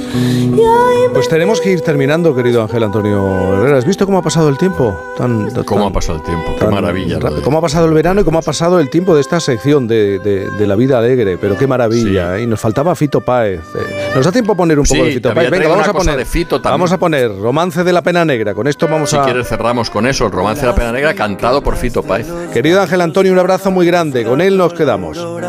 Pues tenemos que ir terminando, querido Ángel Antonio Herrera. ¿Has visto cómo ha pasado el tiempo? ¿Cómo ha pasado el tiempo? Qué maravilla. ¿Cómo ha pasado el verano y cómo ha pasado el tiempo de esta sección de la vida alegre? Pero qué maravilla. Sí. Y nos faltaba Fito Páez. ¿Nos da tiempo a poner un poco de Fito Páez? Venga, vamos a poner Romance de la Pena Negra. Con esto vamos Si quieres cerramos con eso, el Romance de la Pena Negra cantado por Fito Páez. Querido Ángel Antonio, un abrazo muy grande. Con él nos quedamos.